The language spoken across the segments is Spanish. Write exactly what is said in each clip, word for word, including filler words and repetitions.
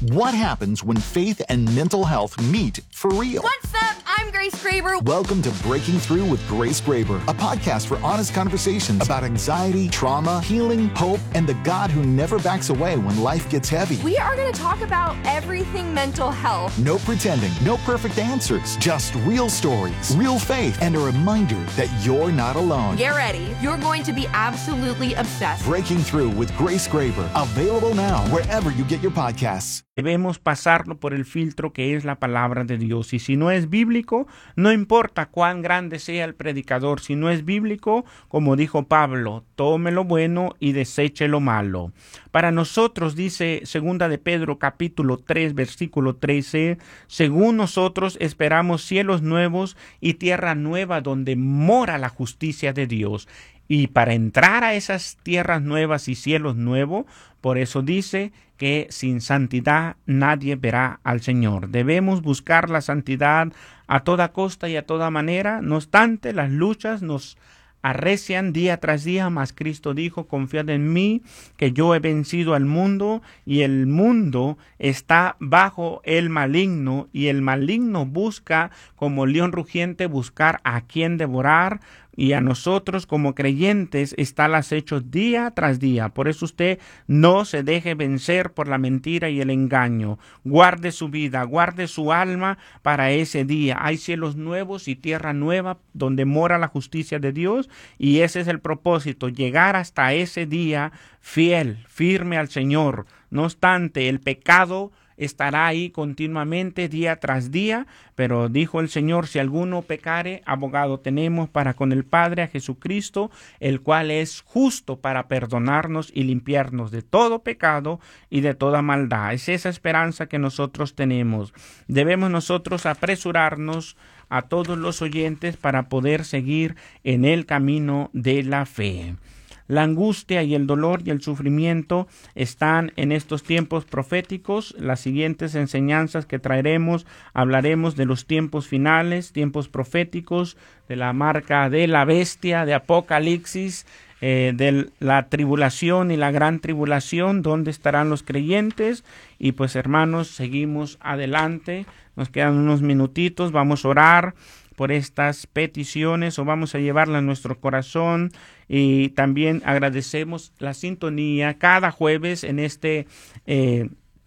What happens when faith and mental health meet for real? What's up? I'm Grace Graber. Welcome to Breaking Through with Grace Graber, a podcast for honest conversations about anxiety, trauma, healing, hope, and the God who never backs away when life gets heavy. We are going to talk about everything mental health. No pretending, no perfect answers, just real stories, real faith, and a reminder that you're not alone. Get ready. You're going to be absolutely obsessed. Breaking Through with Grace Graber, available now wherever you get your podcasts. Debemos pasarlo por el filtro que es la palabra de Dios. Y si no es bíblico, no importa cuán grande sea el predicador. Si no es bíblico, como dijo Pablo, tome lo bueno y deseche lo malo. Para nosotros, dice segunda de Pedro capítulo tres, versículo trece, según nosotros esperamos cielos nuevos y tierra nueva donde mora la justicia de Dios. Y para entrar a esas tierras nuevas y cielos nuevos, por eso dice que sin santidad nadie verá al Señor. Debemos buscar la santidad a toda costa y a toda manera. No obstante, las luchas nos arrecian día tras día, mas Cristo dijo, confiad en mí, que yo he vencido al mundo, y el mundo está bajo el maligno, y el maligno busca, como león rugiente, buscar a quien devorar, y a nosotros como creyentes está el acecho día tras día. Por eso usted no se deje vencer por la mentira y el engaño. Guarde su vida, guarde su alma para ese día. Hay cielos nuevos y tierra nueva donde mora la justicia de Dios, y ese es el propósito, llegar hasta ese día fiel, firme al Señor. No obstante, el pecado estará ahí continuamente día tras día, pero dijo el Señor, si alguno pecare, abogado tenemos para con el Padre, a Jesucristo, el cual es justo para perdonarnos y limpiarnos de todo pecado y de toda maldad. Es esa esperanza que nosotros tenemos. Debemos nosotros apresurarnos a todos los oyentes para poder seguir en el camino de la fe. La angustia y el dolor y el sufrimiento están en estos tiempos proféticos. Las siguientes enseñanzas que traeremos, hablaremos de los tiempos finales, tiempos proféticos, de la marca de la bestia, de Apocalipsis, eh, de la tribulación y la gran tribulación, dónde estarán los creyentes. Y pues hermanos, seguimos adelante, nos quedan unos minutitos, vamos a orar por estas peticiones o vamos a llevarla a nuestro corazón, y también agradecemos la sintonía cada jueves en este eh,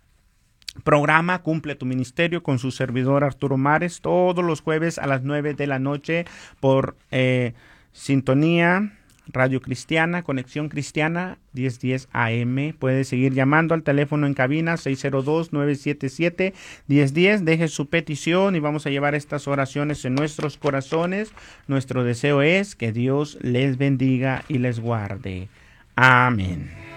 programa Cumple tu Ministerio con su servidor Arturo Mares, todos los jueves a las nueve de la noche por eh, sintonía Radio Cristiana, Conexión Cristiana, diez diez A M. Puede seguir llamando al teléfono en cabina seis cero dos, nueve siete siete, diez diez. Deje su petición y vamos a llevar estas oraciones en nuestros corazones. Nuestro deseo es que Dios les bendiga y les guarde. Amén.